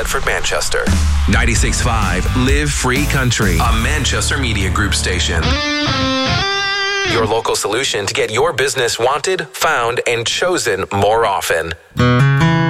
Bedford, Manchester. 96.5 Live Free Country, a Manchester Media Group station. Your local solution to get your business wanted, found, and chosen more often.